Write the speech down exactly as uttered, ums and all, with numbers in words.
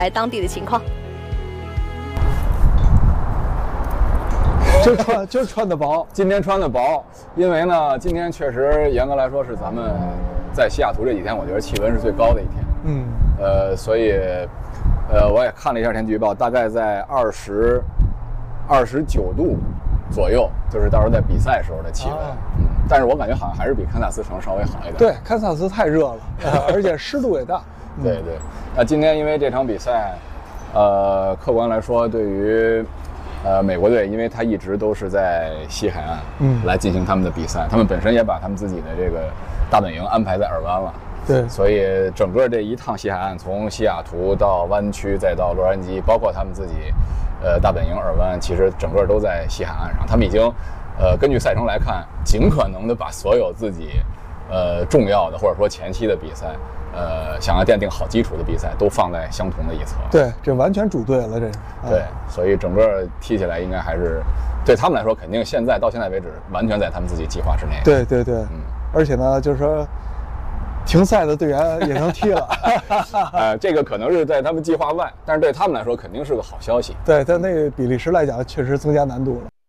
来当地的情况。 就穿就穿的薄， 今天穿的薄，因为呢，今天确实严格来说是咱们在西雅图这几天，我觉得气温是最高的一天。 嗯， 呃，所以，呃，我也看了一下天气预报，大概在二十二十九度左右，就是到时候在比赛时候的气温。啊、嗯，但是我感觉好像还是比堪萨斯城稍微好一点。 对，堪萨斯太热了，呃、而且湿度也大。 嗯、对对，那今天因为这场比赛，呃，客观来说，对于呃，美国队，因为他一直都是在西海岸，嗯，来进行他们的比赛，他们本身也把他们自己的这个大本营安排在尔湾了， 对， 所以整个这一趟西海岸，从西雅图到湾区，再到洛杉矶，包括他们自己，呃，大本营尔湾，其实整个都在西海岸上。他们已经，呃，根据赛程来看，尽可能的把所有自己，呃，重要的或者说前期的比赛。呃，想要奠定好基础的比赛，都放在相同的一侧。 对，这完全组队了，这是。 对，啊、所以整个踢起来应该还是，对他们来说，肯定现在到现在为止，完全在他们自己计划之内。 对对对，嗯，而且呢，就是说，停赛的队员也能踢了。 呃，这个可能是在他们计划外，但是对他们来说，肯定是个好消息。 对，在那个比利时来讲，确实增加难度了。